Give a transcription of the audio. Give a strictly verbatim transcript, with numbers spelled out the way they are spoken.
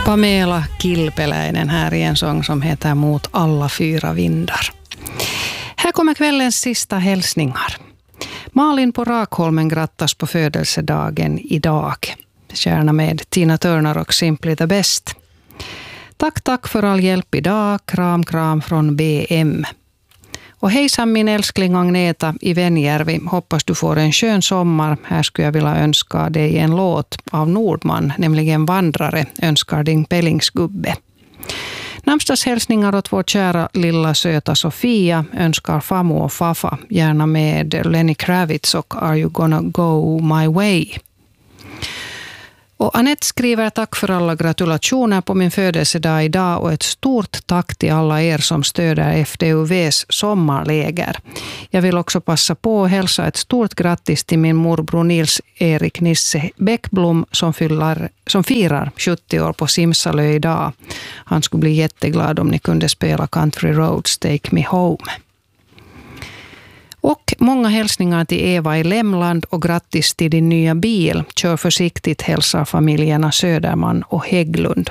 Pamela Kilpeläinen här i en sång som heter Mot alla fyra vindar. Här kommer kvällens sista hälsningar. Malin på Rakholmen grattas på födelsedagen idag. Kärna med Tina Turner och Simply the Best. Tack, tack för all hjälp idag. Kram, kram från B M. Och hejsan min älskling Agneta i Venjärvi. Hoppas du får en skön sommar. Här skulle jag vilja önska dig en låt av Nordman, nämligen Vandrare, önskar din Pellingsgubbe. Namnsdagshälsningar åt vår kära lilla söta Sofia önskar Famo och Fafa, gärna med Lenny Kravitz och Are You Gonna Go My Way. Och Annette skriver tack för alla gratulationer på min födelsedag idag och ett stort tack till alla er som stöder F D U V:s sommarläger. Jag vill också passa på att hälsa ett stort grattis till min morbror Nils-Erik Nisse Bäckblom som, fyllar, som firar sjuttio år på Simsalö idag. Han skulle bli jätteglad om ni kunde spela Country Roads Take Me Home. Och många hälsningar till Eva i Lämland och grattis till din nya bil. Kör försiktigt, hälsar familjerna Söderman och Hägglund.